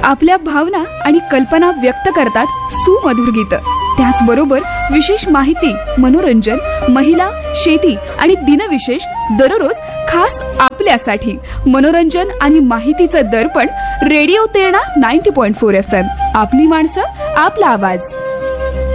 आपल्या भावना आणि कल्पना व्यक्त करतात सुमधुर गीत. त्याचबरोबर विशेष माहिती, मनोरंजन, महिला, शेती आणि दिनविशेष दररोज खास आपल्यासाठी. मनोरंजन आणि माहितीचं दर्पण रेडिओ तेरणा 90.4 FM. आपली माणसं, आपला आवाज.